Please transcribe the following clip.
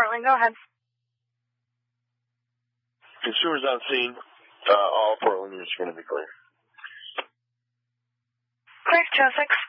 Portland. Go ahead. Consumers on scene. All Portland units are going to be clear. Clear, 206.